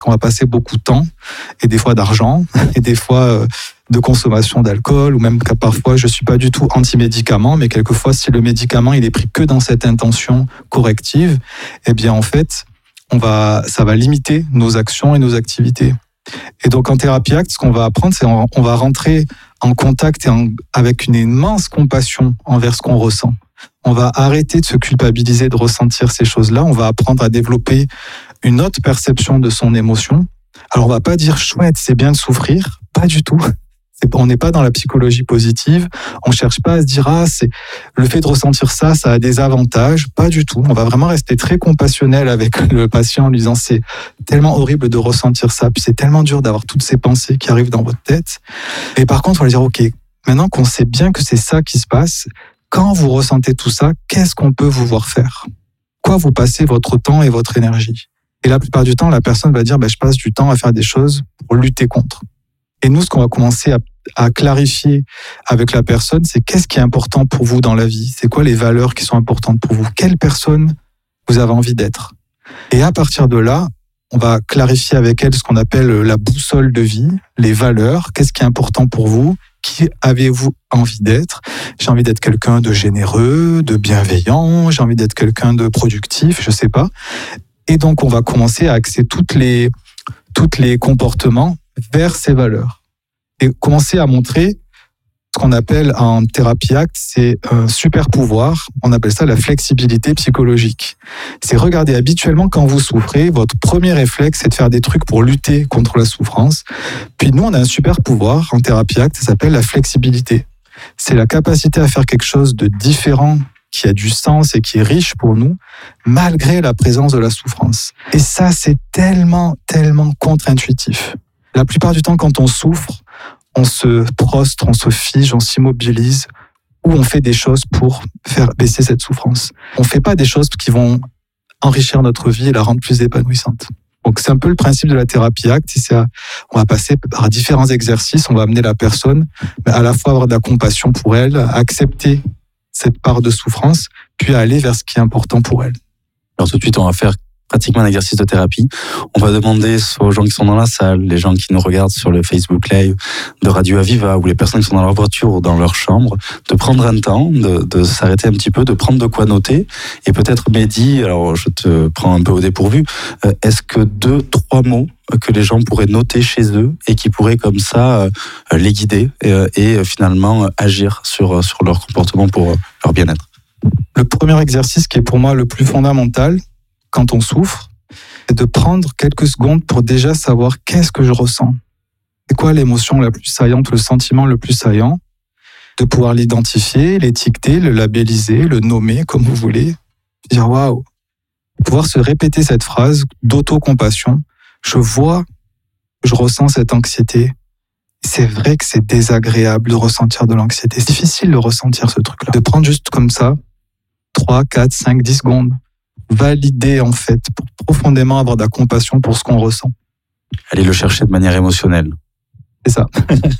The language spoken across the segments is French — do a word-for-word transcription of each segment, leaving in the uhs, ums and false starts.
qu'on va passer beaucoup de temps et des fois d'argent et des fois euh, de consommation d'alcool ou même que parfois je suis pas du tout anti-médicament, mais quelquefois si le médicament il est pris que dans cette intention corrective, eh bien en fait on va, ça va limiter nos actions et nos activités. Et donc en Thérapie Act, ce qu'on va apprendre, c'est on, on va rentrer en contact et en, avec une immense compassion envers ce qu'on ressent. On va arrêter de se culpabiliser, de ressentir ces choses-là. On va apprendre à développer une autre perception de son émotion. Alors on va pas dire chouette, c'est bien de souffrir, pas du tout. On n'est pas dans la psychologie positive. On cherche pas à se dire ah c'est le fait de ressentir ça, ça a des avantages. Pas du tout. On va vraiment rester très compassionnel avec le patient en lui disant c'est tellement horrible de ressentir ça, puis c'est tellement dur d'avoir toutes ces pensées qui arrivent dans votre tête. Et par contre, on va lui dire ok, maintenant qu'on sait bien que c'est ça qui se passe, quand vous ressentez tout ça, qu'est-ce qu'on peut vous voir faire? Quoi vous passez votre temps et votre énergie? Et la plupart du temps, la personne va dire bah, je passe du temps à faire des choses pour lutter contre. Et nous, ce qu'on va commencer à, à clarifier avec la personne, c'est qu'est-ce qui est important pour vous dans la vie? C'est quoi les valeurs qui sont importantes pour vous? Quelle personne vous avez envie d'être? Et à partir de là, on va clarifier avec elle ce qu'on appelle la boussole de vie, les valeurs. Qu'est-ce qui est important pour vous? Qui avez-vous envie d'être? J'ai envie d'être quelqu'un de généreux, de bienveillant, j'ai envie d'être quelqu'un de productif, je sais pas. Et donc, on va commencer à axer toutes les, toutes les comportements vers ces valeurs. Et commencer à montrer ce qu'on appelle en Thérapie Act, c'est un super pouvoir. On appelle ça la flexibilité psychologique. C'est regarder habituellement quand vous souffrez, votre premier réflexe, c'est de faire des trucs pour lutter contre la souffrance. Puis nous, on a un super pouvoir en Thérapie Act, ça s'appelle la flexibilité. C'est la capacité à faire quelque chose de différent, qui a du sens et qui est riche pour nous, malgré la présence de la souffrance. Et ça, c'est tellement, tellement contre-intuitif. La plupart du temps, quand on souffre, on se prostre, on se fige, on s'immobilise, ou on fait des choses pour faire baisser cette souffrance. On ne fait pas des choses qui vont enrichir notre vie et la rendre plus épanouissante. Donc c'est un peu le principe de la Thérapie Act. C'est à, on va passer par différents exercices, on va amener la personne, mais à la fois avoir de la compassion pour elle, accepter cette part de souffrance, puis aller vers ce qui est important pour elle. Alors tout de suite, on va faire pratiquement un exercice de thérapie. On va demander aux gens qui sont dans la salle, les gens qui nous regardent sur le Facebook Live de Radio Aviva ou les personnes qui sont dans leur voiture ou dans leur chambre, de prendre un temps, de, de s'arrêter un petit peu, de prendre de quoi noter. Et peut-être, Mehdi, alors je te prends un peu au dépourvu, euh, est-ce que deux, trois mots que les gens pourraient noter chez eux et qui pourraient comme ça euh, les guider et, et finalement agir sur, sur leur comportement pour leur bien-être? Le premier exercice qui est pour moi le plus fondamental, quand on souffre, c'est de prendre quelques secondes pour déjà savoir qu'est-ce que je ressens. C'est quoi l'émotion la plus saillante, le sentiment le plus saillant, de pouvoir l'identifier, l'étiqueter, le labelliser, le nommer comme vous voulez, dire waouh, pouvoir se répéter cette phrase d'autocompassion. Je vois, je ressens cette anxiété. C'est vrai que c'est désagréable de ressentir de l'anxiété. C'est difficile de ressentir ce truc-là. De prendre juste comme ça, trois, quatre, cinq, dix secondes. Valider en fait, pour profondément avoir de la compassion pour ce qu'on ressent. Aller le chercher de manière émotionnelle. C'est ça.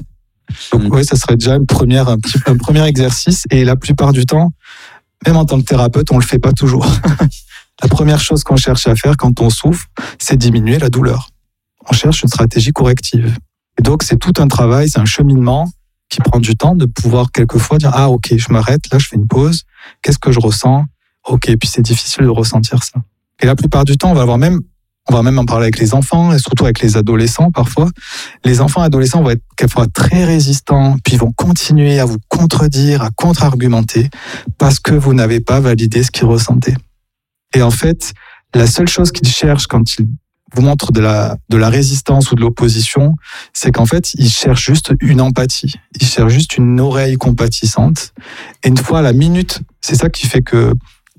Donc oui, ça serait déjà une première, un, petit, un premier exercice. Et la plupart du temps, même en tant que thérapeute, on le fait pas toujours. La première chose qu'on cherche à faire quand on souffre, c'est diminuer la douleur. On cherche une stratégie corrective. Et donc c'est tout un travail, c'est un cheminement qui prend du temps de pouvoir quelquefois dire ah ok, je m'arrête, là je fais une pause. Qu'est-ce que je ressens? Ok, et puis c'est difficile de ressentir ça. Et la plupart du temps, on va avoir même, on va même en parler avec les enfants et surtout avec les adolescents parfois. Les enfants et adolescents vont être quelquefois très résistants, puis ils vont continuer à vous contredire, à contre-argumenter parce que vous n'avez pas validé ce qu'ils ressentaient. Et en fait, la seule chose qu'ils cherchent quand ils vous montrent de la, de la résistance ou de l'opposition, c'est qu'en fait, ils cherchent juste une empathie. Ils cherchent juste une oreille compatissante. Et une fois à la minute, c'est ça qui fait que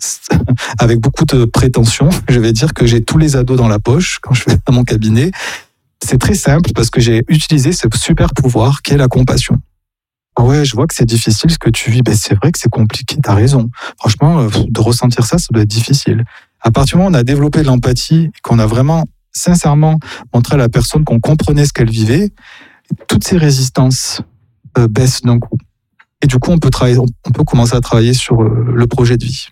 avec beaucoup de prétention, je vais dire que j'ai tous les ados dans la poche quand je vais à mon cabinet. C'est très simple parce que j'ai utilisé ce super pouvoir qui est la compassion. Ouais, je vois que c'est difficile ce que tu vis. Ben, c'est vrai que c'est compliqué, t'as raison. Franchement, de ressentir ça, ça doit être difficile. À partir du moment où on a développé de l'empathie et qu'on a vraiment, sincèrement, montré à la personne qu'on comprenait ce qu'elle vivait, toutes ces résistances euh, baissent d'un coup. Et du coup, on peut travailler, on peut commencer à travailler sur euh, le projet de vie.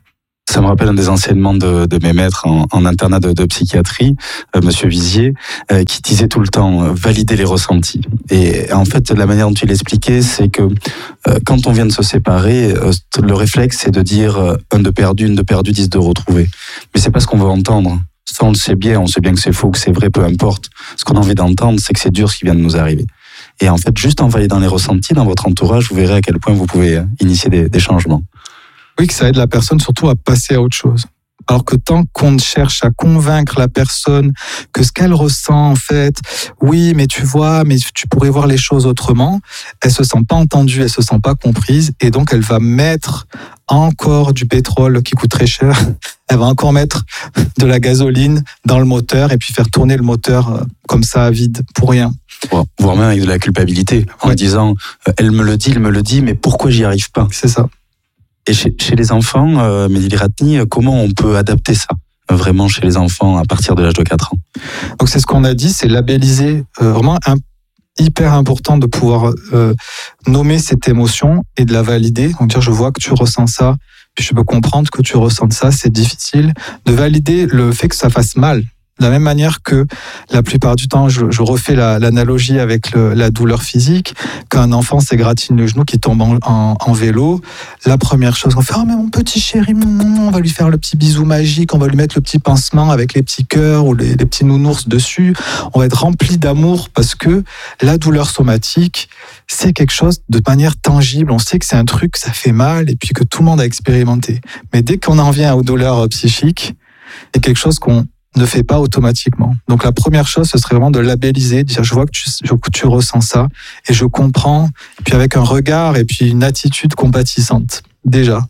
Ça me rappelle un des enseignements de, de mes maîtres en, en internat de, de psychiatrie, euh, Monsieur Vizier, euh, qui disait tout le temps euh, valider les ressentis. Et en fait, la manière dont il l'expliquait, c'est que euh, quand on vient de se séparer, euh, le réflexe, c'est de dire euh, un de perdu, une de perdu, dix de retrouvé. Mais c'est pas ce qu'on veut entendre. Ça, on le sait bien, on sait bien que c'est faux, que c'est vrai, peu importe. Ce qu'on a envie d'entendre, c'est que c'est dur ce qui vient de nous arriver. Et en fait, juste en validant les ressentis dans votre entourage, vous verrez à quel point vous pouvez initier des, des changements. Oui, que ça aide la personne surtout à passer à autre chose. Alors que tant qu'on cherche à convaincre la personne que ce qu'elle ressent, en fait, oui, mais tu vois, mais tu pourrais voir les choses autrement, elle se sent pas entendue, elle se sent pas comprise, et donc elle va mettre encore du pétrole qui coûte très cher, elle va encore mettre de la gasoline dans le moteur et puis faire tourner le moteur comme ça à vide, pour rien. Voire même avec de la culpabilité, en ouais. disant, elle me le dit, elle me le dit, mais pourquoi j'y arrive pas ? C'est ça. Et chez, chez les enfants, euh, Mehdi Ratni, comment on peut adapter ça vraiment chez les enfants à partir de l'âge de quatre ans ? Donc c'est ce qu'on a dit, c'est labelliser, euh, vraiment un, hyper important de pouvoir euh, nommer cette émotion et de la valider. Donc dire je vois que tu ressens ça, puis je peux comprendre que tu ressens ça, c'est difficile. De valider le fait que ça fasse mal. De la même manière que la plupart du temps, je, je refais la, l'analogie avec le, la douleur physique. Quand un enfant s'égratine le genou, qui tombe en, en, en vélo, la première chose qu'on fait, oh mais mon petit chéri, on va lui faire le petit bisou magique, on va lui mettre le petit pansement avec les petits cœurs ou les, les petits nounours dessus. On va être rempli d'amour parce que la douleur somatique, c'est quelque chose de manière tangible. On sait que c'est un truc, ça fait mal et puis que tout le monde a expérimenté. Mais dès qu'on en vient aux douleurs psychiques, c'est quelque chose qu'on ne fait pas automatiquement. Donc la première chose, ce serait vraiment de labelliser, de dire je vois que tu, que tu ressens ça et je comprends, et puis avec un regard et puis une attitude compatissante, déjà.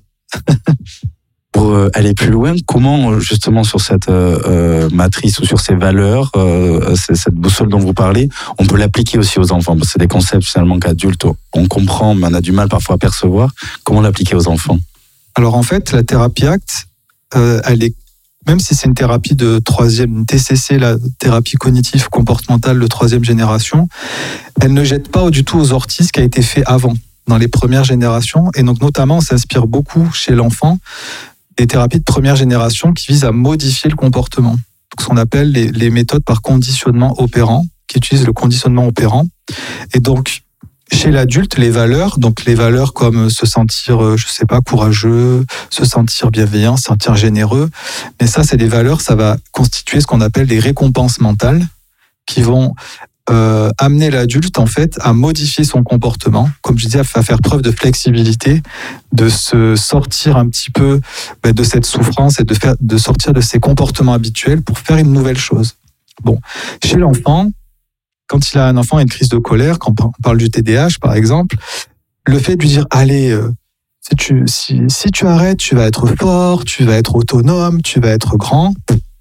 Pour aller plus loin, comment justement sur cette euh, matrice ou sur ces valeurs, euh, cette boussole dont vous parlez, on peut l'appliquer aussi aux enfants ? Parce que c'est des concepts finalement qu'adultes on comprend, mais on a du mal parfois à percevoir. Comment l'appliquer aux enfants ? Alors en fait, la thérapie ACT, euh, elle est même si c'est une thérapie de troisième, T C C, la thérapie cognitive comportementale de troisième génération, elle ne jette pas du tout aux orties ce qui a été fait avant, dans les premières générations. Et donc, notamment, on s'inspire beaucoup chez l'enfant des thérapies de première génération qui visent à modifier le comportement. Donc, ce qu'on appelle les, les méthodes par conditionnement opérant, qui utilisent le conditionnement opérant. Et donc, chez l'adulte, les valeurs, donc les valeurs comme se sentir, je sais pas, courageux, se sentir bienveillant, se sentir généreux, mais ça, c'est des valeurs, ça va constituer ce qu'on appelle des récompenses mentales qui vont euh, amener l'adulte, en fait, à modifier son comportement, comme je disais, à faire preuve de flexibilité, de se sortir un petit peu ben, de cette souffrance et de, faire, de sortir de ses comportements habituels pour faire une nouvelle chose. Bon, chez l'enfant, quand il a un enfant et une crise de colère, quand on parle du T D A H par exemple, le fait de lui dire allez, euh, si, tu, si, si tu arrêtes, tu vas être fort, tu vas être autonome, tu vas être grand,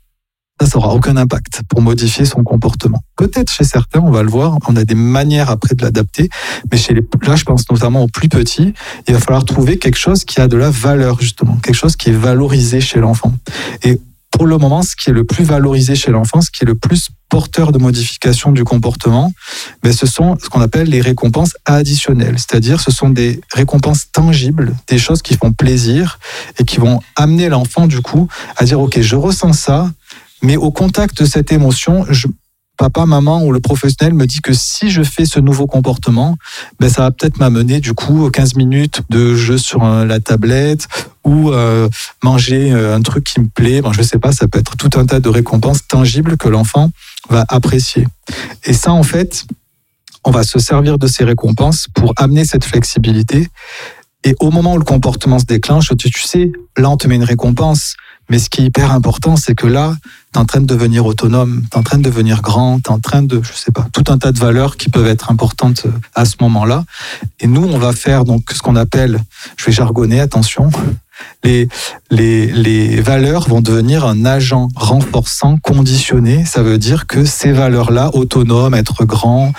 ça, ça n'aura aucun impact pour modifier son comportement. Peut-être chez certains, on va le voir, on a des manières après de l'adapter, mais chez les, là je pense notamment aux plus petits, il va falloir trouver quelque chose qui a de la valeur justement, quelque chose qui est valorisé chez l'enfant. Et pour le moment, ce qui est le plus valorisé chez l'enfant, ce qui est le plus porteur de modification du comportement, ben ce sont ce qu'on appelle les récompenses additionnelles. C'est-à-dire, ce sont des récompenses tangibles, des choses qui font plaisir et qui vont amener l'enfant, du coup, à dire « Ok, je ressens ça, mais au contact de cette émotion, je, papa, maman ou le professionnel me dit que si je fais ce nouveau comportement, ben ça va peut-être m'amener du coup quinze minutes de jeu sur la tablette ou euh, manger un truc qui me plaît. Ben, je sais pas, ça peut être tout un tas de récompenses tangibles que l'enfant va apprécier. Et ça, en fait, on va se servir de ces récompenses pour amener cette flexibilité. Et au moment où le comportement se déclenche, tu, tu sais, là, on te met une récompense. Mais ce qui est hyper important, c'est que là, tu es en train de devenir autonome, tu es en train de devenir grand, tu es en train de, je sais pas, tout un tas de valeurs qui peuvent être importantes à ce moment-là. Et nous, on va faire donc ce qu'on appelle, je vais jargonner, attention, les, les, les valeurs vont devenir un agent renforçant conditionné. Ça veut dire que ces valeurs-là, autonome, être grand,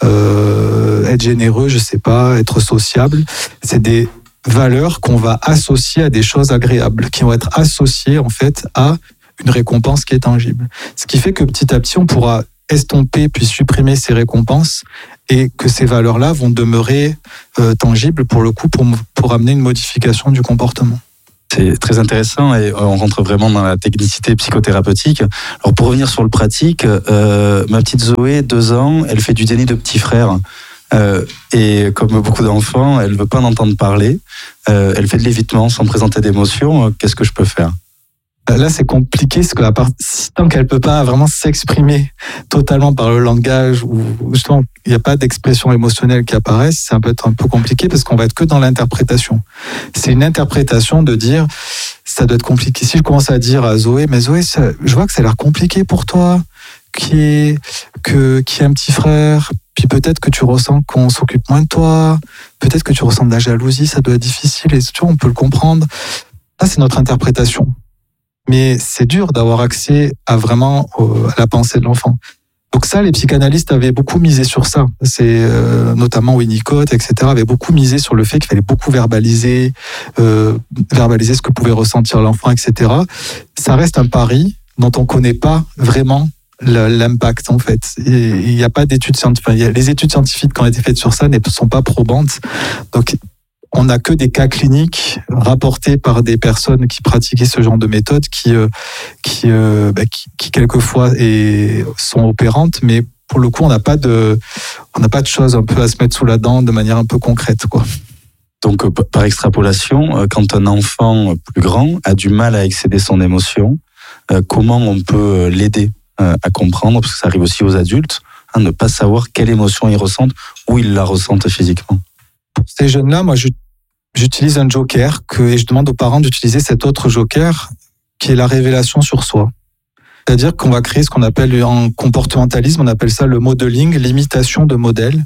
euh, être généreux, je sais pas, être sociable, c'est des valeurs qu'on va associer à des choses agréables, qui vont être associées en fait à une récompense qui est tangible. Ce qui fait que petit à petit, on pourra estomper puis supprimer ces récompenses et que ces valeurs-là vont demeurer euh, tangibles pour le coup, pour, pour amener une modification du comportement. C'est très intéressant et on rentre vraiment dans la technicité psychothérapeutique. Alors pour revenir sur le pratique, euh, ma petite Zoé, deux ans, elle fait du déni de petit frère. Euh, et comme beaucoup d'enfants, elle ne veut pas en entendre parler. Euh, elle fait de l'évitement sans présenter d'émotion. Qu'est-ce que je peux faire ? Là, c'est compliqué, parce que à part, tant qu'elle peut pas vraiment s'exprimer totalement par le langage, ou justement, il n'y a pas d'expression émotionnelle qui apparaisse, ça peut être un peu compliqué, parce qu'on va être que dans l'interprétation. C'est une interprétation de dire, ça doit être compliqué. Si je commence à dire à Zoé, mais Zoé, ça, je vois que ça a l'air compliqué pour toi, qui est, que, qui est un petit frère, puis peut-être que tu ressens qu'on s'occupe moins de toi, peut-être que tu ressens de la jalousie, ça doit être difficile, et tu vois, on peut le comprendre. Ça, c'est notre interprétation. Mais c'est dur d'avoir accès à vraiment à la pensée de l'enfant. Donc ça, les psychanalystes avaient beaucoup misé sur ça. C'est euh, notamment Winnicott, et cetera, avaient beaucoup misé sur le fait qu'il fallait beaucoup verbaliser, euh, verbaliser ce que pouvait ressentir l'enfant, et cetera. Ça reste un pari dont on ne connaît pas vraiment l'impact, en fait. Il n'y a pas d'études scientifiques. Enfin, les études scientifiques qui ont été faites sur ça ne sont pas probantes. Donc on n'a que des cas cliniques rapportés par des personnes qui pratiquaient ce genre de méthode, qui, euh, qui, euh, bah, qui, qui quelquefois est, sont opérantes, mais pour le coup, on n'a pas de, on n'a pas de choses un peu à se mettre sous la dent de manière un peu concrète, quoi. Donc, par extrapolation, quand un enfant plus grand a du mal à excéder son émotion, comment on peut l'aider à comprendre, parce que ça arrive aussi aux adultes, à ne pas savoir quelle émotion ils ressentent, ou ils la ressentent physiquement. Pour ces jeunes-là, moi, je, j'utilise un joker que, et je demande aux parents d'utiliser cet autre joker qui est la révélation sur soi. C'est-à-dire qu'on va créer ce qu'on appelle en comportementalisme, on appelle ça le modeling, l'imitation de modèles.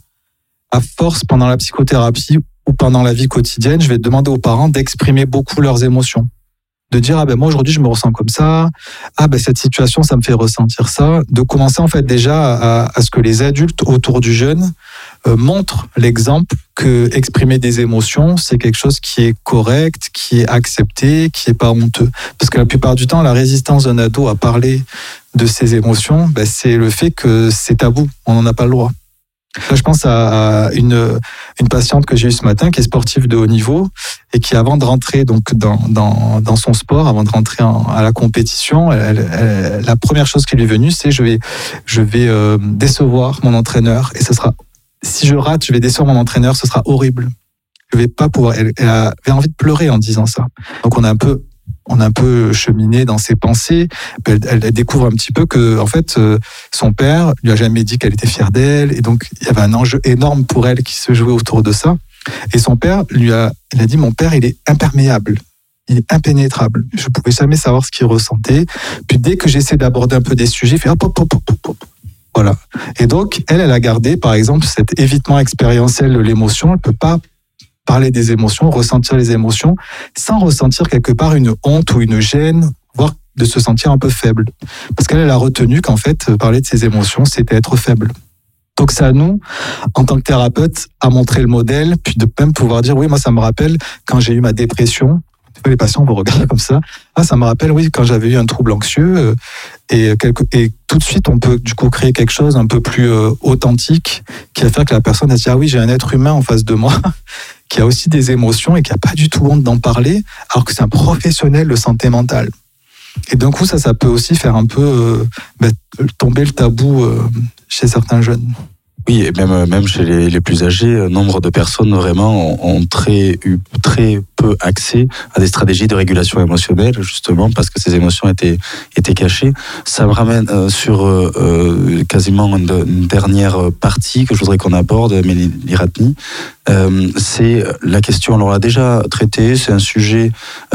À force, pendant la psychothérapie ou pendant la vie quotidienne, je vais demander aux parents d'exprimer beaucoup leurs émotions. De dire, ah ben moi aujourd'hui je me ressens comme ça, ah ben cette situation ça me fait ressentir ça, de commencer en fait déjà à, à ce que les adultes autour du jeune euh, montrent l'exemple que exprimer des émotions c'est quelque chose qui est correct, qui est accepté, qui est pas honteux. Parce que la plupart du temps la résistance d'un ado à parler de ses émotions, ben, c'est le fait que c'est tabou, on n'en a pas le droit. Là, je pense à une, une patiente que j'ai eue ce matin qui est sportive de haut niveau et qui, avant de rentrer donc dans, dans, dans son sport, avant de rentrer en, à la compétition, elle, elle, la première chose qui lui est venue, c'est je vais, je vais euh, décevoir mon entraîneur et ce sera, si je rate, je vais décevoir mon entraîneur, ce sera horrible. Je vais pas pouvoir. Elle, elle avait envie de pleurer en disant ça. Donc on a un peu on a un peu cheminé dans ses pensées. Elle, elle découvre un petit peu que, en fait, euh, son père lui a jamais dit qu'elle était fière d'elle, et donc il y avait un enjeu énorme pour elle qui se jouait autour de ça. Et son père lui a, il a dit, mon père, il est imperméable, il est impénétrable. Je pouvais jamais savoir ce qu'il ressentait. Puis dès que j'essaie d'aborder un peu des sujets, il fait hop, hop, hop, hop, hop. Voilà. Et donc elle, elle a gardé, par exemple, cet évitement expérientiel de l'émotion. Elle peut pas parler des émotions, ressentir les émotions, sans ressentir quelque part une honte ou une gêne, voire de se sentir un peu faible. Parce qu'elle elle a retenu qu'en fait, parler de ses émotions, c'était être faible. Donc c'est à nous, en tant que thérapeute, à montrer le modèle, puis de même pouvoir dire, oui, moi ça me rappelle quand j'ai eu ma dépression, les patients vont regarder comme ça, ah ça me rappelle, oui, quand j'avais eu un trouble anxieux, et, quelque, et tout de suite on peut du coup créer quelque chose un peu plus euh, authentique, qui va faire que la personne elle se dit, ah oui, j'ai un être humain en face de moi, qui a aussi des émotions et qui n'a pas du tout honte d'en parler, alors que c'est un professionnel de santé mentale. Et d'un coup, ça, ça peut aussi faire un peu euh, bah, tomber le tabou euh, chez certains jeunes. Oui, et même, même chez les, les plus âgés, nombre de personnes vraiment ont, ont très, eu très peu accès à des stratégies de régulation émotionnelle, justement parce que ces émotions étaient, étaient cachées. Ça me ramène euh, sur euh, quasiment une, une dernière partie que je voudrais qu'on aborde, Mélanie Ratny. Euh, c'est la question, alors on l'a déjà traité, c'est un sujet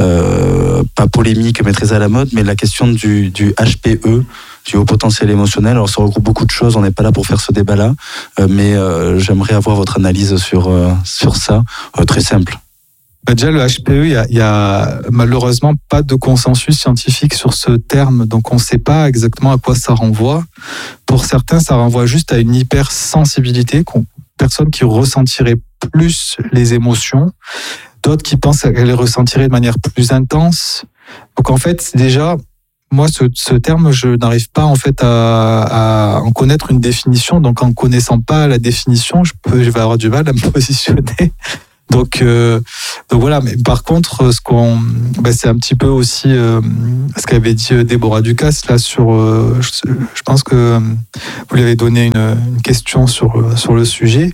euh, pas polémique mais très à la mode, mais la question du, du H P E, du haut potentiel émotionnel. Alors ça regroupe beaucoup de choses, on n'est pas là pour faire ce débat-là, euh, mais euh, j'aimerais avoir votre analyse sur, euh, sur ça, euh, très simple. Bah déjà, le H P E, il y a, y a malheureusement pas de consensus scientifique sur ce terme, donc on ne sait pas exactement à quoi ça renvoie. Pour certains, ça renvoie juste à une hypersensibilité, personne qui ressentirait plus les émotions, d'autres qui pensent qu'elle les ressentirait de manière plus intense. Donc en fait, déjà, moi, ce, ce terme, je n'arrive pas en fait à, à en connaître une définition. Donc, en connaissant pas la définition, je peux, je vais avoir du mal à me positionner Donc, euh, donc voilà. Mais par contre, ce qu'on, ben c'est un petit peu aussi euh, ce qu'avait dit Déborah Ducasse là sur. Euh, je, je pense que vous lui avez donné une, une question sur sur le sujet,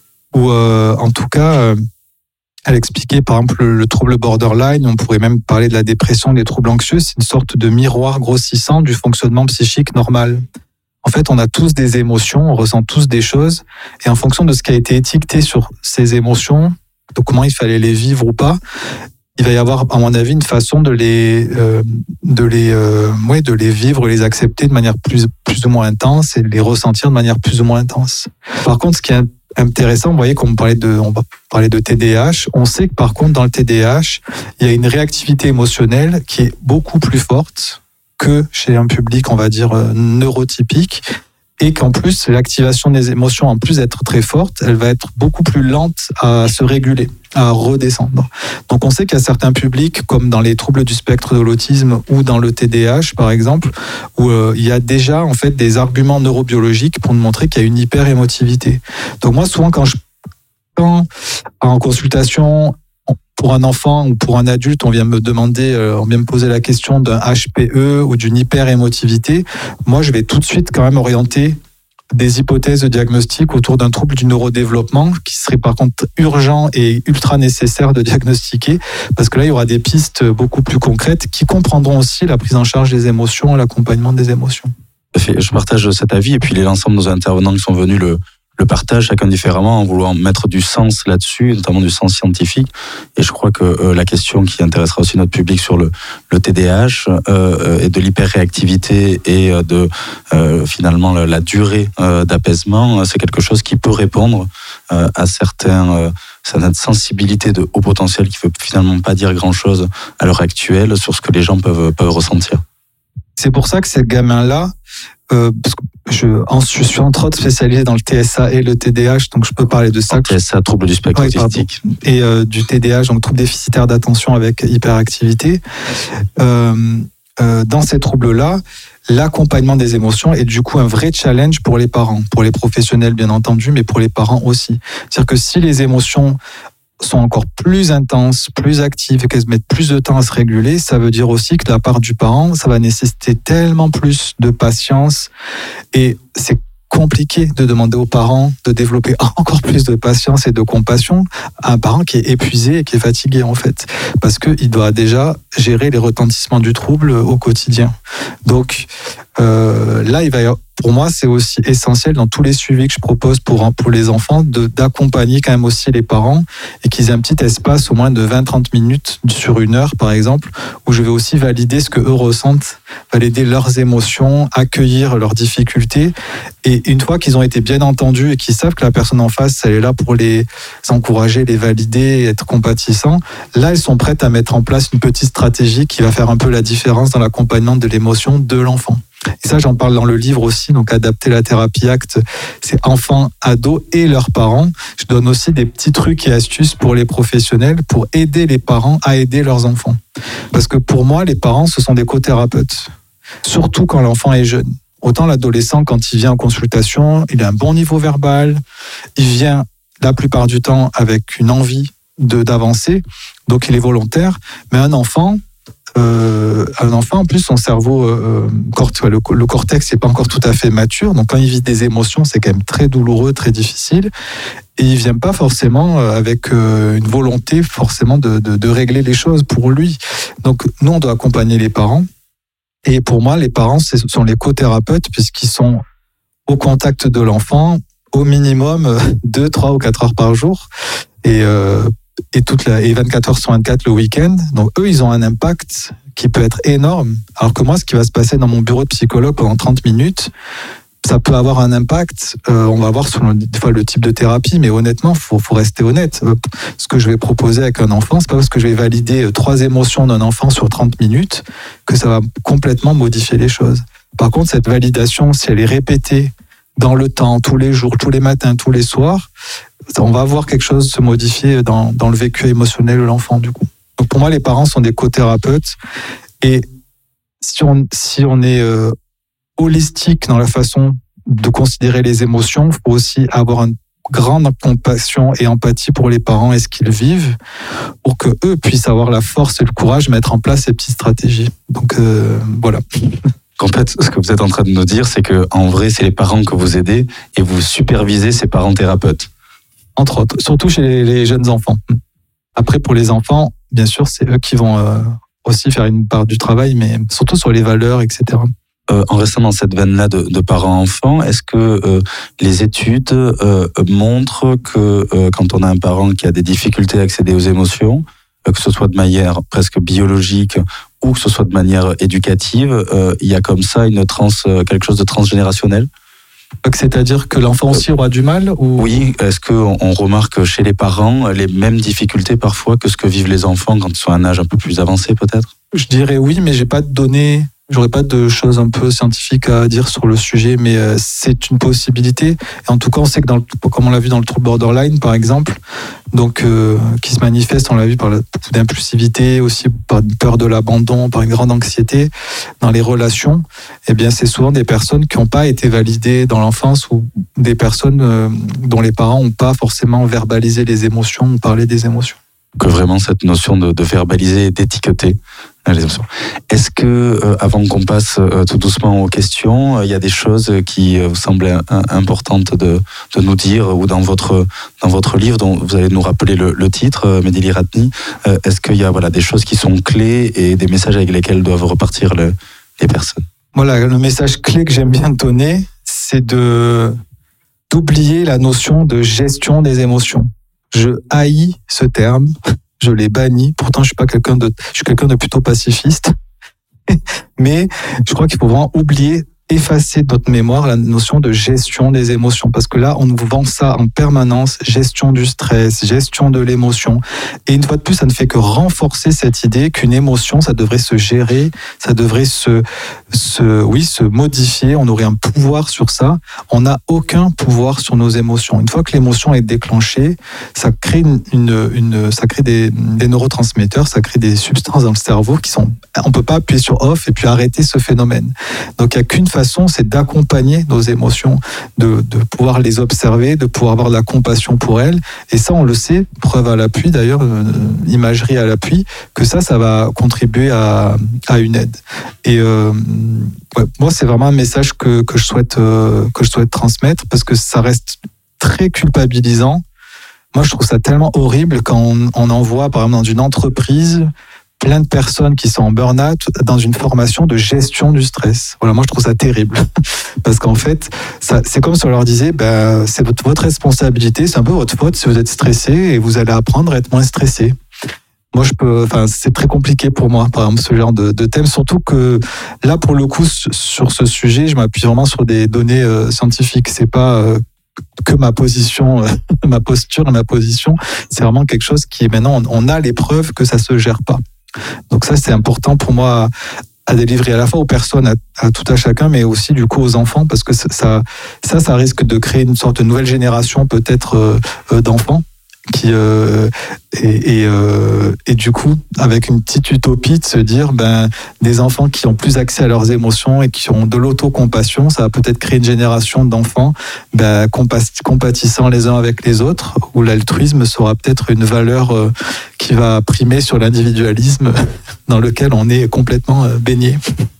où euh, en tout cas, euh, elle expliquait par exemple le, le trouble borderline. On pourrait même parler de la dépression, des troubles anxieux. C'est une sorte de miroir grossissant du fonctionnement psychique normal. En fait, on a tous des émotions, on ressent tous des choses, et en fonction de ce qui a été étiqueté sur ces émotions, de comment il fallait les vivre ou pas, il va y avoir, à mon avis, une façon de les, euh, de les, euh, ouais, de les vivre, les accepter de manière plus, plus ou moins intense et de les ressentir de manière plus ou moins intense. Par contre, ce qui est intéressant, vous voyez, qu'on parlait de, on parlait de T D A H, on sait que par contre, dans le T D A H, il y a une réactivité émotionnelle qui est beaucoup plus forte que chez un public, on va dire, neurotypique, et qu'en plus, l'activation des émotions, en plus d'être très forte, elle va être beaucoup plus lente à se réguler, à redescendre. Donc on sait qu'il y a certains publics, comme dans les troubles du spectre de l'autisme ou dans le T D A H, par exemple, où euh, il y a déjà en fait des arguments neurobiologiques pour nous montrer qu'il y a une hyper-émotivité. Donc moi, souvent, quand je quand en consultation, pour un enfant ou pour un adulte, on vient me demander, on vient me poser la question d'un H P E ou d'une hyper-émotivité. Moi, je vais tout de suite quand même orienter des hypothèses de diagnostic autour d'un trouble du neurodéveloppement qui serait par contre urgent et ultra nécessaire de diagnostiquer, parce que là, il y aura des pistes beaucoup plus concrètes qui comprendront aussi la prise en charge des émotions et l'accompagnement des émotions. Je partage cet avis, et puis l'ensemble de nos intervenants qui sont venus le le partage chacun différemment, en vouloir mettre du sens là-dessus, notamment du sens scientifique. Et je crois que euh, la question qui intéressera aussi notre public sur le, le T D A H euh, et de l'hyperréactivité et de euh, finalement la, la durée euh, d'apaisement, c'est quelque chose qui peut répondre euh, à certains, euh, certaines sensibilités de haut potentiel qui ne veut finalement pas dire grand-chose à l'heure actuelle sur ce que les gens peuvent, peuvent ressentir. C'est pour ça que ces gamins-là, euh, parce que je, en, je suis entre autres spécialisé dans le T S A et le T D A H, donc je peux parler de ça. T S A, trouble du spectre ouais, autistique. Et euh, du T D A H, donc trouble déficitaire d'attention avec hyperactivité. Euh, euh, dans ces troubles-là, l'accompagnement des émotions est du coup un vrai challenge pour les parents, pour les professionnels bien entendu, mais pour les parents aussi. C'est-à-dire que si les émotions sont encore plus intenses, plus actives, et qu'elles mettent plus de temps à se réguler, ça veut dire aussi que de la part du parent, ça va nécessiter tellement plus de patience, et c'est compliqué de demander aux parents de développer encore plus de patience et de compassion à un parent qui est épuisé et qui est fatigué en fait, parce qu'il doit déjà gérer les retentissements du trouble au quotidien. Donc euh, là, il va y avoir, pour moi, c'est aussi essentiel dans tous les suivis que je propose pour, pour les enfants de, d'accompagner quand même aussi les parents et qu'ils aient un petit espace au moins de vingt à trente minutes sur une heure par exemple, où je vais aussi valider ce que eux ressentent, valider leurs émotions, accueillir leurs difficultés, et une fois qu'ils ont été bien entendus et qu'ils savent que la personne en face, elle est là pour les encourager, les valider, être compatissants, là, elles sont prêtes à mettre en place une petite stratégie qui va faire un peu la différence dans l'accompagnement de l'émotion de l'enfant. Et ça, j'en parle dans le livre aussi, donc Adapter la thérapie acte, c'est enfants, ados et leurs parents. Je donne aussi des petits trucs et astuces pour les professionnels pour aider les parents à aider leurs enfants. Parce que pour moi, les parents, ce sont des co-thérapeutes, surtout quand l'enfant est jeune. Autant l'adolescent, quand il vient en consultation, il a un bon niveau verbal, il vient la plupart du temps avec une envie de, d'avancer, donc il est volontaire, mais un enfant, Euh, un enfant, en plus, son cerveau, euh, le, le cortex n'est pas encore tout à fait mature, donc quand il vit des émotions, c'est quand même très douloureux, très difficile, et il ne vient pas forcément avec euh, une volonté forcément de, de, de régler les choses pour lui. Donc nous, on doit accompagner les parents, et pour moi, les parents, ce sont les co-thérapeutes, puisqu'ils sont au contact de l'enfant, au minimum deux, trois ou quatre heures par jour, et euh, Et, toute la, et vingt-quatre heures sur vingt-quatre le week-end. Donc eux, ils ont un impact qui peut être énorme. Alors que moi, ce qui va se passer dans mon bureau de psychologue pendant trente minutes, ça peut avoir un impact. Euh, on va voir selon des fois le type de thérapie, mais honnêtement, faut, faut rester honnête. Euh, ce que je vais proposer avec un enfant, c'est pas parce que je vais valider trois émotions d'un enfant sur trente minutes que ça va complètement modifier les choses. Par contre, cette validation, si elle est répétée dans le temps, tous les jours, tous les matins, tous les soirs, on va voir quelque chose se modifier dans, dans le vécu émotionnel de l'enfant, du coup. Donc pour moi, les parents sont des co-thérapeutes, et si on, si on est euh, holistique dans la façon de considérer les émotions, il faut aussi avoir un, grande compassion et empathie pour les parents et ce qu'ils vivent, pour que eux puissent avoir la force et le courage de mettre en place ces petites stratégies. Donc euh, voilà. En fait, ce que vous êtes en train de nous dire, c'est que en vrai, c'est les parents que vous aidez et vous supervisez ces parents thérapeutes. Entre autres, surtout chez les, les jeunes enfants. Après, pour les enfants, bien sûr, c'est eux qui vont euh, aussi faire une part du travail, mais surtout sur les valeurs, et cetera. Euh, en restant dans cette veine-là de, de parents-enfants, est-ce que euh, les études euh, montrent que euh, quand on a un parent qui a des difficultés à accéder aux émotions, euh, que ce soit de manière presque biologique ou que ce soit de manière éducative, euh, il y a comme ça une trans, quelque chose de transgénérationnel? C'est-à-dire que l'enfant aussi aura du mal ou... Oui, est-ce qu'on on remarque chez les parents les mêmes difficultés parfois que ce que vivent les enfants quand ils sont à un âge un peu plus avancé peut-être? Je dirais oui, mais j'ai pas de données... J'aurais pas de choses un peu scientifiques à dire sur le sujet, mais c'est une possibilité. Et en tout cas, on sait que, dans le, comme on l'a vu dans le trouble borderline, par exemple, donc euh, qui se manifeste, on l'a vu par beaucoup d'impulsivité, aussi par une peur de l'abandon, par une grande anxiété dans les relations. Eh bien, c'est souvent des personnes qui n'ont pas été validées dans l'enfance ou des personnes euh, dont les parents n'ont pas forcément verbalisé les émotions ou parlé des émotions. Que vraiment cette notion de, de verbaliser et d'étiqueter les émotions. Est-ce que, euh, avant qu'on passe euh, tout doucement aux questions, il euh, y a des choses qui euh, vous semblent un, importantes de, de nous dire, ou dans votre, dans votre livre, dont vous allez nous rappeler le, le titre, euh, Mehdi Ratni, euh, est-ce qu'il y a voilà, des choses qui sont clés et des messages avec lesquels doivent repartir le, les personnes? Voilà, le message clé que j'aime bien donner, c'est de, d'oublier la notion de gestion des émotions. Je haïs ce terme, je l'ai banni. Pourtant, je suis pas quelqu'un de, je suis quelqu'un de plutôt pacifiste. Mais je crois qu'il faut vraiment oublier, effacer de notre mémoire la notion de gestion des émotions. Parce que là, on nous vend ça en permanence, gestion du stress, gestion de l'émotion. Et une fois de plus, ça ne fait que renforcer cette idée qu'une émotion, ça devrait se gérer, ça devrait se, se, oui, se modifier. On aurait un pouvoir sur ça. On n'a aucun pouvoir sur nos émotions. Une fois que l'émotion est déclenchée, ça crée une, une, une ça crée des, des neurotransmetteurs, ça crée des substances dans le cerveau qui sont, on peut pas appuyer sur off et puis arrêter ce phénomène. Donc, il n'y a qu'une façon, c'est d'accompagner nos émotions, de, de pouvoir les observer, de pouvoir avoir de la compassion pour elles. Et ça, on le sait, preuve à l'appui d'ailleurs, euh, imagerie à l'appui, que ça, ça va contribuer à, à une aide. Et euh, ouais, moi, c'est vraiment un message que, que, je souhaite, euh, que je souhaite transmettre, parce que ça reste très culpabilisant. Moi, je trouve ça tellement horrible quand on, on envoie, par exemple, dans une entreprise, plein de personnes qui sont en burn-out dans une formation de gestion du stress. Voilà, moi je trouve ça terrible. Parce qu'en fait, ça, c'est comme si on leur disait, ben, c'est votre, votre responsabilité, c'est un peu votre faute si vous êtes stressé et vous allez apprendre à être moins stressé. Moi, je peux, enfin, c'est très compliqué pour moi, par exemple, ce genre de, de thème, surtout que là, pour le coup, sur ce sujet, je m'appuie vraiment sur des données euh, scientifiques. C'est pas euh, que ma position, euh, ma posture et ma position. C'est vraiment quelque chose qui, maintenant, on, on a les preuves que ça se gère pas. Donc ça, c'est important pour moi à, à délivrer à la fois aux personnes, à, à tout à chacun, mais aussi du coup aux enfants, parce que ça, ça, ça risque de créer une sorte de nouvelle génération peut-être euh, euh, d'enfants qui euh, et, et, euh, et du coup avec une petite utopie de se dire ben des enfants qui ont plus accès à leurs émotions et qui ont de l'autocompassion, ça va peut-être créer une génération d'enfants ben, compatissant les uns avec les autres, où l'altruisme sera peut-être une valeur euh, qui va primer sur l'individualisme dans lequel on est complètement euh, baigné.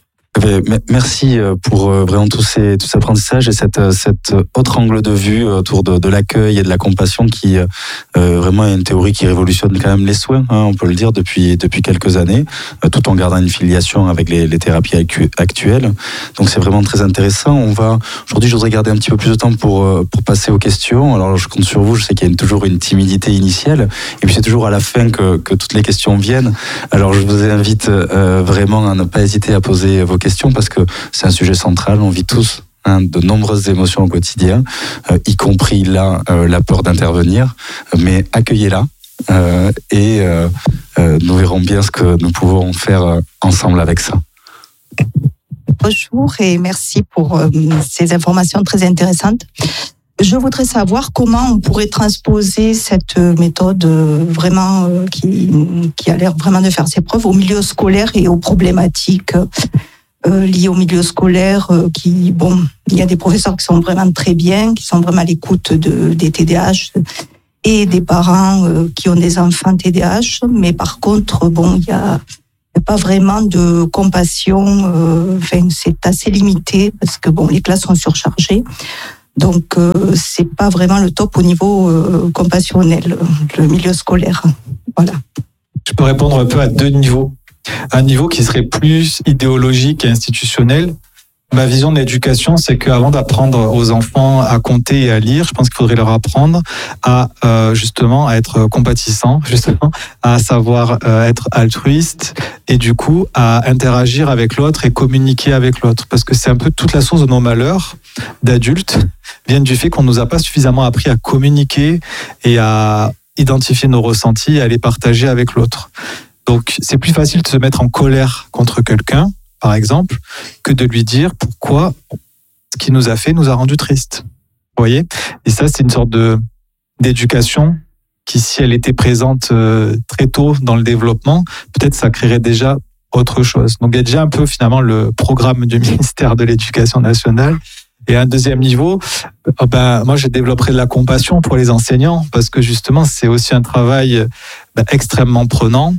Merci pour vraiment tous ces, tous ces apprentissages et cette, cette autre angle de vue autour de, de l'accueil et de la compassion qui euh, vraiment est une théorie qui révolutionne quand même les soins, hein, on peut le dire, depuis, depuis quelques années, euh, tout en gardant une filiation avec les, les thérapies actuelles. Donc c'est vraiment très intéressant. On va, aujourd'hui, je voudrais garder un petit peu plus de temps pour, pour passer aux questions. Alors je compte sur vous, je sais qu'il y a une, toujours une timidité initiale et puis c'est toujours à la fin que, que toutes les questions viennent. Alors je vous invite euh, vraiment à ne pas hésiter à poser vos questions, parce que c'est un sujet central, on vit tous hein, de nombreuses émotions au quotidien, euh, y compris là, euh, la peur d'intervenir, mais accueillez-la euh, et euh, euh, nous verrons bien ce que nous pouvons faire euh, ensemble avec ça. Bonjour et merci pour euh, ces informations très intéressantes. Je voudrais savoir comment on pourrait transposer cette méthode vraiment euh, qui, qui a l'air vraiment de faire ses preuves au milieu scolaire et aux problématiques euh, liées au milieu scolaire. Euh, qui, bon, il y a des professeurs qui sont vraiment très bien, qui sont vraiment à l'écoute de, des T D A H et des parents euh, qui ont des enfants T D A H. Mais par contre, bon, il y a pas vraiment de compassion. Euh, enfin, c'est assez limité parce que bon, les classes sont surchargées. Donc, euh, c'est pas vraiment le top au niveau euh, compassionnel, le milieu scolaire. Voilà. Je peux répondre un peu à deux niveaux. Un niveau qui serait plus idéologique et institutionnel. Ma vision de l'éducation, c'est qu'avant d'apprendre aux enfants à compter et à lire, je pense qu'il faudrait leur apprendre à euh, justement à être compatissant, justement, à savoir euh, être altruiste et du coup à interagir avec l'autre et communiquer avec l'autre. Parce que c'est un peu toute la source de nos malheurs d'adultes viennent du fait qu'on nous a pas suffisamment appris à communiquer et à identifier nos ressentis et à les partager avec l'autre. Donc c'est plus facile de se mettre en colère contre quelqu'un, par exemple, que de lui dire pourquoi ce qu'il nous a fait nous a rendu tristes. Vous voyez ? Et ça, c'est une sorte de d'éducation qui, si elle était présente euh, très tôt dans le développement, peut-être ça créerait déjà autre chose. Donc il y a déjà un peu finalement le programme du ministère de l'Éducation nationale. Et à un deuxième niveau, ben, moi je développerai de la compassion pour les enseignants parce que justement c'est aussi un travail ben, extrêmement prenant.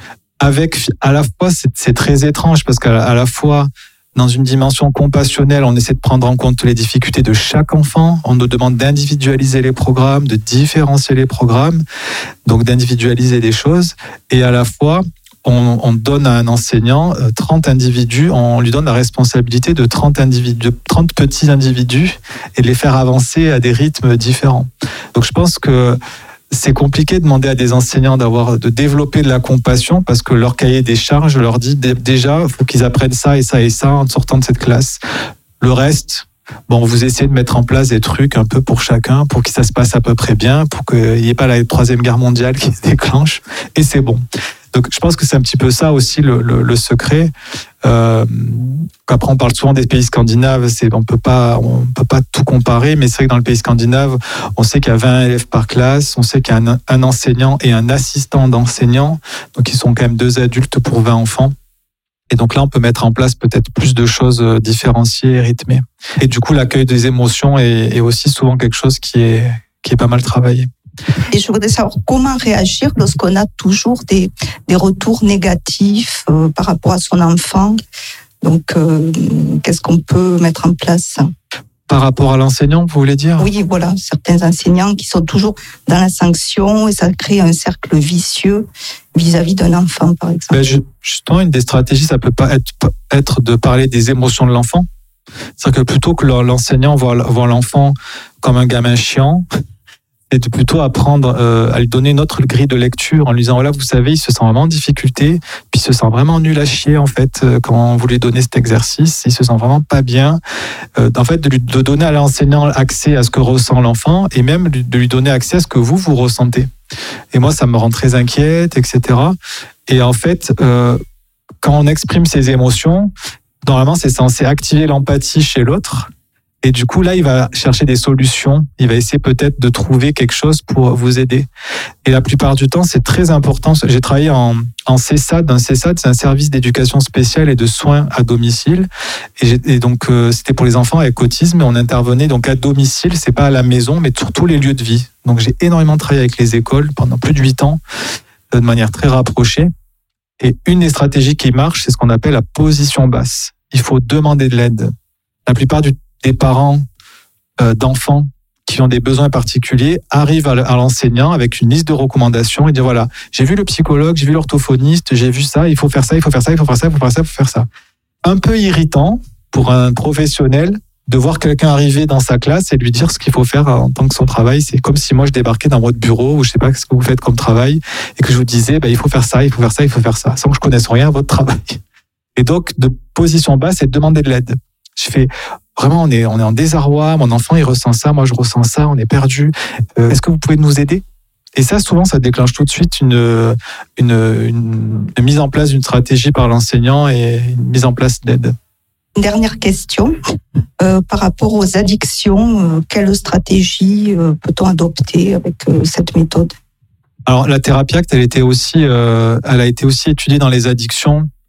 Avec, à la fois, c'est, c'est très étrange parce qu'à à la fois, dans une dimension compassionnelle, on essaie de prendre en compte les difficultés de chaque enfant. On nous demande d'individualiser les programmes, de différencier les programmes, donc d'individualiser les choses. Et à la fois, on, on donne à un enseignant trente individus, on lui donne la responsabilité de trente individus, de trente petits individus et de les faire avancer à des rythmes différents. Donc je pense que c'est compliqué de demander à des enseignants d'avoir, de développer de la compassion parce que leur cahier des charges leur dit déjà, il faut qu'ils apprennent ça et ça et ça en sortant de cette classe. Le reste, bon, vous essayez de mettre en place des trucs un peu pour chacun, pour que ça se passe à peu près bien, pour qu'il n'y ait pas la troisième guerre mondiale qui se déclenche, et c'est bon. Donc, je pense que c'est un petit peu ça aussi le, le, le secret. Euh, après, on parle souvent des pays scandinaves. C'est, on peut pas, on peut pas tout comparer, mais c'est vrai que dans le pays scandinave, on sait qu'il y a vingt élèves par classe, on sait qu'il y a un, un enseignant et un assistant d'enseignant, donc ils sont quand même deux adultes pour vingt enfants. Et donc là, on peut mettre en place peut-être plus de choses différenciées et rythmées. Et du coup, l'accueil des émotions est, est aussi souvent quelque chose qui est, qui est pas mal travaillé. Et je voudrais savoir comment réagir lorsqu'on a toujours des, des retours négatifs euh, par rapport à son enfant. Donc, euh, qu'est-ce qu'on peut mettre en place ? Par rapport à l'enseignant, vous voulez dire ? Oui, voilà, certains enseignants qui sont toujours dans la sanction et ça crée un cercle vicieux vis-à-vis d'un enfant, par exemple. Ben, justement, une des stratégies, ça peut pas être, être de parler des émotions de l'enfant. C'est-à-dire que plutôt que l'enseignant voit, voit l'enfant comme un gamin chiant, c'est de plutôt apprendre euh, à lui donner une autre grille de lecture en lui disant voilà, vous savez, il se sent vraiment en difficulté, puis il se sent vraiment nul à chier en fait euh, quand vous lui donnez cet exercice, il se sent vraiment pas bien. Euh, en fait, de, lui, de donner à l'enseignant accès à ce que ressent l'enfant et même de lui donner accès à ce que vous vous ressentez. Et moi, ça me rend très inquiète, et cetera. Et en fait, euh, quand on exprime ses émotions, normalement, c'est censé activer l'empathie chez l'autre. Et du coup, là, il va chercher des solutions. Il va essayer peut-être de trouver quelque chose pour vous aider. Et la plupart du temps, c'est très important. J'ai travaillé en, en C E S A D. Un C E S A D, c'est un service d'éducation spéciale et de soins à domicile. Et, j'ai, et donc, euh, c'était pour les enfants avec autisme. Et on intervenait donc à domicile. C'est pas à la maison, mais sur tous les lieux de vie. Donc, j'ai énormément travaillé avec les écoles pendant plus de huit ans, de manière très rapprochée. Et une des stratégies qui marche, c'est ce qu'on appelle la position basse. Il faut demander de l'aide. La plupart du des parents euh, d'enfants qui ont des besoins particuliers arrivent à, à l'enseignant avec une liste de recommandations et disent voilà, j'ai vu le psychologue, j'ai vu l'orthophoniste, j'ai vu ça, il faut faire ça, il faut faire ça, il faut faire ça, il faut faire ça, il faut faire ça. Un peu irritant pour un professionnel de voir quelqu'un arriver dans sa classe et lui dire ce qu'il faut faire en tant que son travail. C'est comme si moi je débarquais dans votre bureau ou je sais pas ce que vous faites comme travail et que je vous disais bah, il faut faire ça, il faut faire ça, il faut faire ça, sans que je connaisse rien à votre travail. Et donc de position basse, c'est de demander de l'aide. Je fais vraiment, on est, on est en désarroi, mon enfant il ressent ça, moi je ressens ça, on est perdu. Euh, est-ce que vous pouvez nous aider ? Et ça, souvent, ça déclenche tout de suite une, une, une, une mise en place d'une stratégie par l'enseignant et une mise en place d'aide. Une dernière question, euh, par rapport aux addictions, euh, quelle stratégie euh, peut-on adopter avec euh, cette méthode ? Alors la thérapie ACT, elle était aussi, euh, elle a été aussi étudiée dans les addictions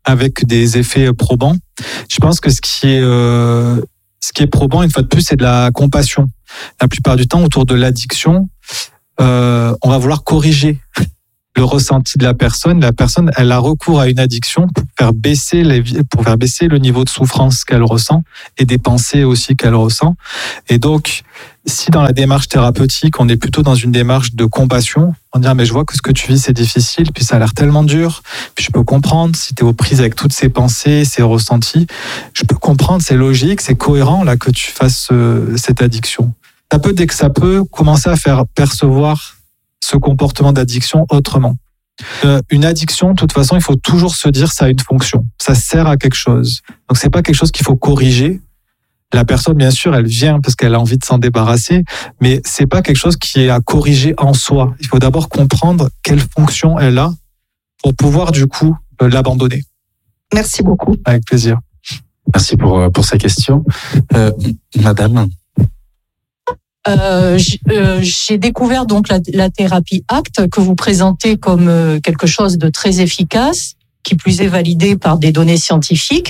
avec des effets probants. Je pense que ce qui est, euh, ce qui est probant, une fois de plus, c'est de la compassion. La plupart du temps, autour de l'addiction, euh, on va vouloir corriger le ressenti de la personne. La personne, elle a recours à une addiction pour faire baisser les, pour faire baisser le niveau de souffrance qu'elle ressent et des pensées aussi qu'elle ressent. Et donc, si dans la démarche thérapeutique, on est plutôt dans une démarche de compassion, on dit, ah, mais je vois que ce que tu vis, c'est difficile, puis ça a l'air tellement dur, puis je peux comprendre si tu es aux prises avec toutes ces pensées, ces ressentis, je peux comprendre, c'est logique, c'est cohérent là que tu fasses euh, cette addiction. Ça peut, dès que ça peut, commencer à faire percevoir ce comportement d'addiction autrement. Euh, une addiction, de toute façon, il faut toujours se dire ça a une fonction, ça sert à quelque chose. Donc c'est pas quelque chose qu'il faut corriger. La personne, bien sûr, elle vient parce qu'elle a envie de s'en débarrasser, mais c'est pas quelque chose qui est à corriger en soi. Il faut d'abord comprendre quelle fonction elle a pour pouvoir du coup euh, l'abandonner. Merci beaucoup. Avec plaisir. Merci pour pour ces questions, euh, Madame. Euh, j'ai découvert donc la, la thérapie ACT que vous présentez comme quelque chose de très efficace, qui plus est validé par des données scientifiques.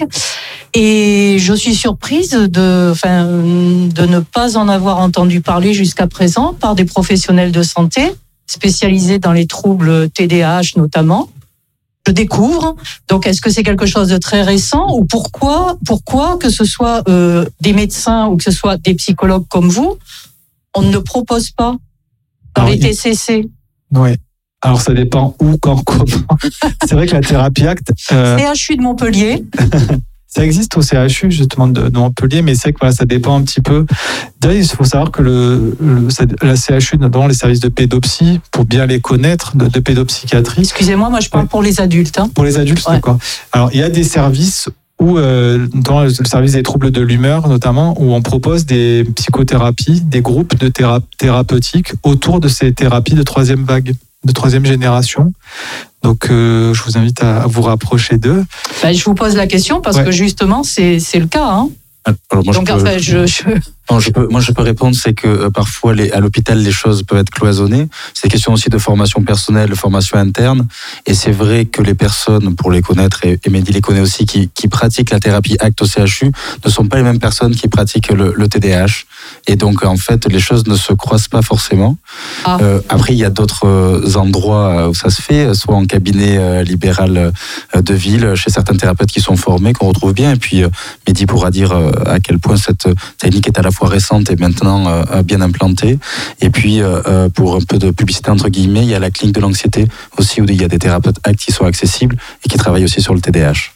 Et je suis surprise de, enfin, de ne pas en avoir entendu parler jusqu'à présent par des professionnels de santé spécialisés dans les troubles T D A H notamment. Je découvre. Donc, est-ce que c'est quelque chose de très récent ou pourquoi, pourquoi que ce soit euh, des médecins ou que ce soit des psychologues comme vous, on ne propose pas dans Alors, les T C C? Oui. Alors, ça dépend où, quand, comment. C'est vrai que la thérapie ACT... Euh... C H U de Montpellier. Ça existe au C H U, justement, de, de Montpellier, mais c'est que voilà, ça dépend un petit peu. D'ailleurs, il faut savoir que le, le, la C H U, notamment les services de pédopsie, pour bien les connaître, de, de pédopsychiatrie... Excusez-moi, moi je parle ouais. pour les adultes. Hein. Pour les adultes, ouais. D'accord. Alors, il y a des services... ou euh, dans le service des troubles de l'humeur notamment, où on propose des psychothérapies, des groupes de théra- thérapeutiques autour de ces thérapies de troisième vague, de troisième génération. Donc, euh, je vous invite à, à vous rapprocher d'eux. Ben, je vous pose la question parce ouais. que justement, c'est, c'est le cas. Hein. Alors moi, Donc, je peux, enfin, je, je... Non, je peux, moi, je peux répondre, c'est que euh, parfois, les, à l'hôpital, les choses peuvent être cloisonnées. C'est question aussi de formation personnelle, de formation interne. Et c'est vrai que les personnes, pour les connaître, et, et Mehdi les connaît aussi, qui, qui pratiquent la thérapie ACT au C H U, ne sont pas les mêmes personnes qui pratiquent le, le T D A H. Et donc, en fait, les choses ne se croisent pas forcément. Ah. Euh, après, il y a d'autres endroits où ça se fait, soit en cabinet euh, libéral euh, de ville, chez certains thérapeutes qui sont formés, qu'on retrouve bien. Et puis, euh, Mehdi pourra dire euh, à quel point cette technique est à la fois récente et maintenant euh, bien implantée. Et puis, euh, pour un peu de publicité entre guillemets, il y a la clinique de l'anxiété aussi, où il y a des thérapeutes ACT qui sont accessibles et qui travaillent aussi sur le T D A H.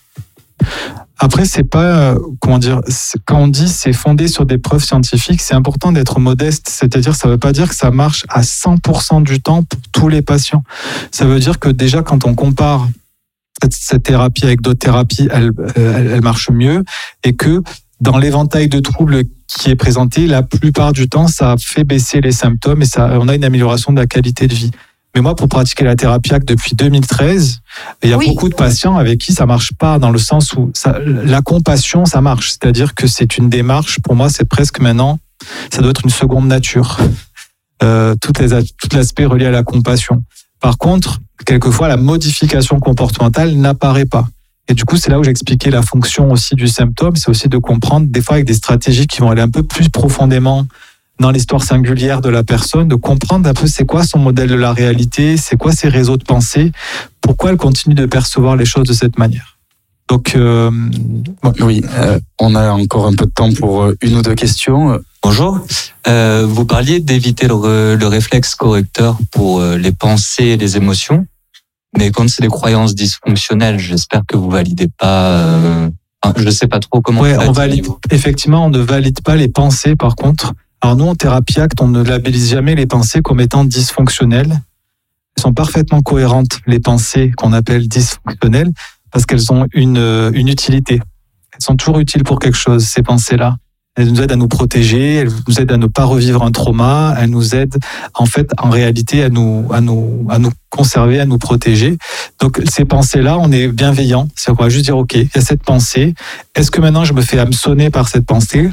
Après, c'est pas, comment dire, quand on dit c'est fondé sur des preuves scientifiques, c'est important d'être modeste. C'est-à-dire, ça veut pas dire que ça marche à cent pour cent du temps pour tous les patients. Ça veut dire que déjà, quand on compare cette, cette thérapie avec d'autres thérapies, elle, elle, elle marche mieux, et que dans l'éventail de troubles qui est présenté, la plupart du temps, ça fait baisser les symptômes et ça, on a une amélioration de la qualité de vie. Mais moi, pour pratiquer la thérapie ACT depuis deux mille treize, il y a oui. beaucoup de patients avec qui ça marche pas, dans le sens où ça, la compassion, ça marche. C'est-à-dire que c'est une démarche, pour moi, c'est presque maintenant, ça doit être une seconde nature. Euh, tout, les, tout l'aspect relié à la compassion. Par contre, quelquefois, la modification comportementale n'apparaît pas. Et du coup, c'est là où j'expliquais la fonction aussi du symptôme, c'est aussi de comprendre, des fois avec des stratégies qui vont aller un peu plus profondément dans l'histoire singulière de la personne, de comprendre un peu c'est quoi son modèle de la réalité, c'est quoi ses réseaux de pensée, pourquoi elle continue de percevoir les choses de cette manière. Donc, euh, bon. Oui, euh, on a encore un peu de temps pour une ou deux questions. Bonjour. Euh, vous parliez d'éviter le, le réflexe correcteur pour les pensées et les émotions, mais quand c'est des croyances dysfonctionnelles, j'espère que vous validez pas. Euh, je ne sais pas trop comment. Ouais, on valide. Effectivement, on ne valide pas les pensées. Par contre. Alors nous, en thérapie ACT, on ne labellise jamais les pensées comme étant dysfonctionnelles. Elles sont parfaitement cohérentes, les pensées qu'on appelle dysfonctionnelles, parce qu'elles ont une, une utilité. Elles sont toujours utiles pour quelque chose, ces pensées-là. Elles nous aident à nous protéger, elles nous aident à ne pas revivre un trauma, elles nous aident, en fait, en réalité, à nous, à nous, à nous conserver, à nous protéger. Donc, ces pensées-là, on est bienveillant. C'est-à-dire qu'on va juste dire, OK, il y a cette pensée. Est-ce que maintenant, je me fais hameçonner par cette pensée?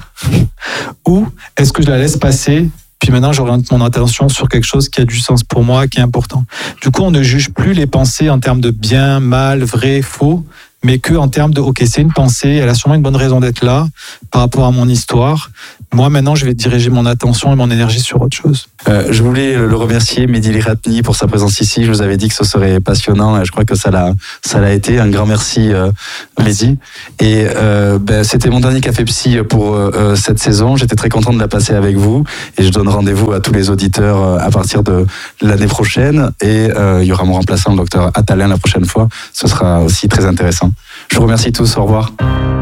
Ou est-ce que je la laisse passer? Puis maintenant, j'oriente mon attention sur quelque chose qui a du sens pour moi, qui est important. Du coup, on ne juge plus les pensées en termes de bien, mal, vrai, faux. mais que en termes de ok, c'est une pensée, elle a sûrement une bonne raison d'être là par rapport à mon histoire. Moi, maintenant, je vais diriger mon attention et mon énergie sur autre chose. Euh, je voulais le remercier, Mehdi Liratni, pour sa présence ici. Je vous avais dit que ce serait passionnant et je crois que ça l'a, ça l'a été. Un grand merci, euh, Mehdi. Et euh, ben, c'était mon dernier Café Psy pour euh, cette saison. J'étais très content de la passer avec vous et je donne rendez-vous à tous les auditeurs euh, à partir de l'année prochaine. Et euh, il y aura mon remplaçant, le docteur Attalin, la prochaine fois. Ce sera aussi très intéressant. Je vous remercie tous. Au revoir.